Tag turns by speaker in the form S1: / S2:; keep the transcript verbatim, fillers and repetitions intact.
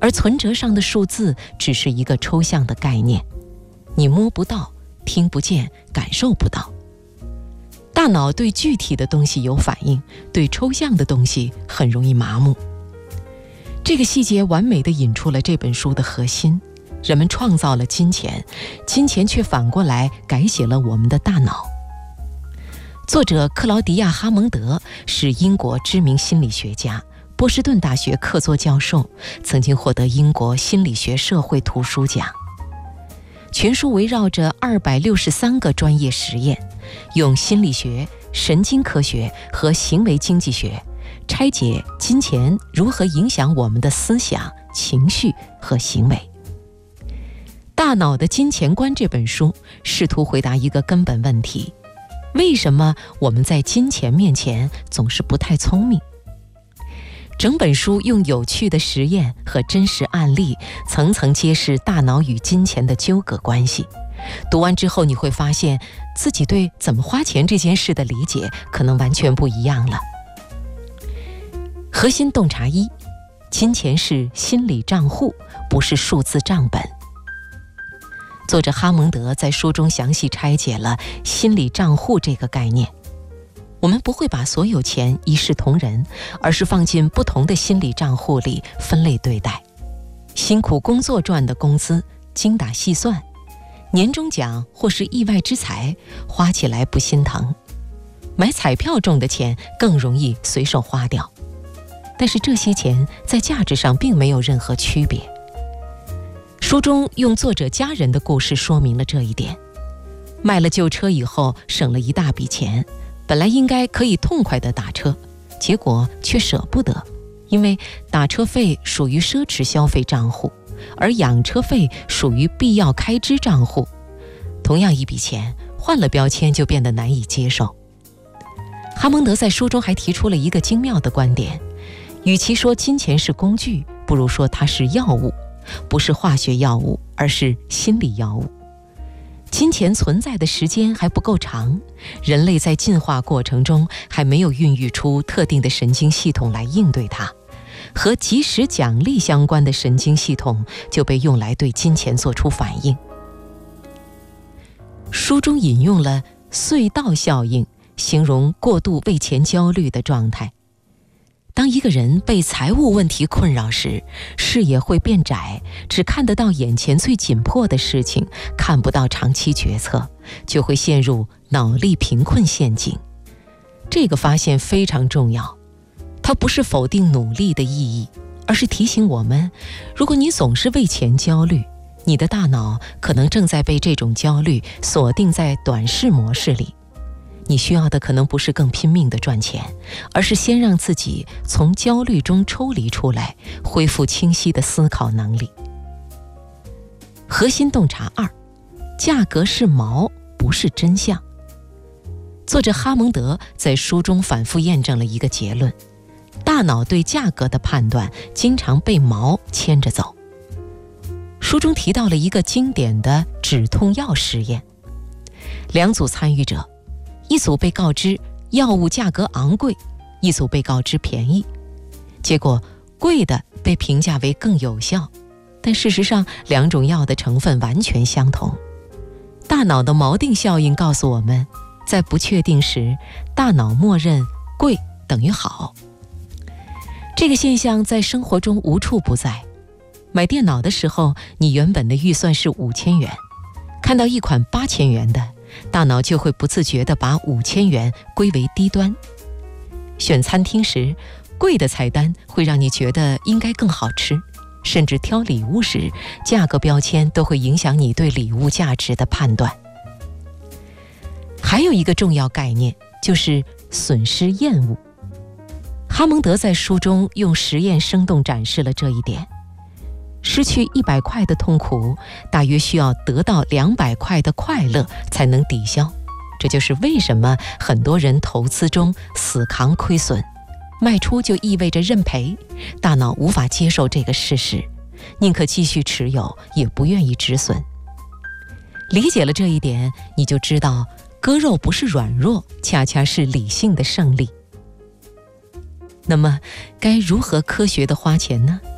S1: 而存折上的数字只是一个抽象的概念，你摸不到，听不见，感受不到。大脑对具体的东西有反应，对抽象的东西很容易麻木。这个细节完美地引出了这本书的核心：人们创造了金钱，金钱却反过来改写了我们的大脑。作者克劳迪亚·哈蒙德是英国知名心理学家，波士顿大学客座教授，曾经获得英国心理学社会图书奖。全书围绕着二百六十三个专业实验，用心理学、神经科学和行为经济学拆解金钱如何影响我们的思想、情绪和行为。《大脑的金钱观》这本书试图回答一个根本问题：为什么我们在金钱面前总是不太聪明？整本书用有趣的实验和真实案例，层层揭示大脑与金钱的纠葛关系。读完之后，你会发现自己对怎么花钱这件事的理解可能完全不一样了。核心洞察一：金钱是心理账户，不是数字账本。作者哈蒙德在书中详细拆解了心理账户这个概念。我们不会把所有钱一视同仁，而是放进不同的心理账户里分类对待。辛苦工作赚的工资精打细算，年终奖或是意外之财花起来不心疼，买彩票中的钱更容易随手花掉。但是这些钱在价值上并没有任何区别。书中用作者家人的故事说明了这一点。卖了旧车以后省了一大笔钱，本来应该可以痛快地打车，结果却舍不得，因为打车费属于奢侈消费账户，而养车费属于必要开支账户。同样一笔钱，换了标签就变得难以接受。哈蒙德在书中还提出了一个精妙的观点：与其说金钱是工具，不如说它是药物，不是化学药物，而是心理药物。金钱存在的时间还不够长，人类在进化过程中还没有孕育出特定的神经系统来应对它，和及时奖励相关的神经系统就被用来对金钱做出反应。书中引用了隧道效应，形容过度为钱焦虑的状态。当一个人被财务问题困扰时，视野会变窄，只看得到眼前最紧迫的事情，看不到长期决策，就会陷入脑力贫困陷阱。这个发现非常重要，它不是否定努力的意义，而是提醒我们，如果你总是为钱焦虑，你的大脑可能正在被这种焦虑锁定在短视模式里。你需要的可能不是更拼命地赚钱，而是先让自己从焦虑中抽离出来，恢复清晰的思考能力。核心洞察二：价格是锚，不是真相。作者哈蒙德在书中反复验证了一个结论：大脑对价格的判断经常被锚牵着走。书中提到了一个经典的止痛药实验，两组参与者，一组被告知药物价格昂贵，一组被告知便宜。结果贵的被评价为更有效，但事实上两种药的成分完全相同。大脑的锚定效应告诉我们，在不确定时，大脑默认贵等于好。这个现象在生活中无处不在。买电脑的时候，你原本的预算是五千元，看到一款八千元的，大脑就会不自觉地把五千元归为低端。选餐厅时，贵的菜单会让你觉得应该更好吃，甚至挑礼物时，价格标签都会影响你对礼物价值的判断。还有一个重要概念，就是损失厌恶。哈蒙德在书中用实验生动展示了这一点。失去一百块的痛苦，大约需要得到两百块的快乐才能抵消。这就是为什么很多人投资中死扛亏损，卖出就意味着认赔，大脑无法接受这个事实，宁可继续持有，也不愿意止损。理解了这一点，你就知道割肉不是软弱，恰恰是理性的胜利。那么，该如何科学地花钱呢？